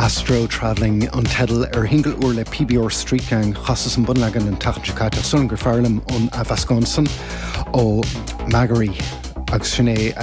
Astro travelling on Teddle hingle oer le PBR Street Gang chasas an bunlagan an tachachakata son gur farlam on a Vasconson o Magari agus sinné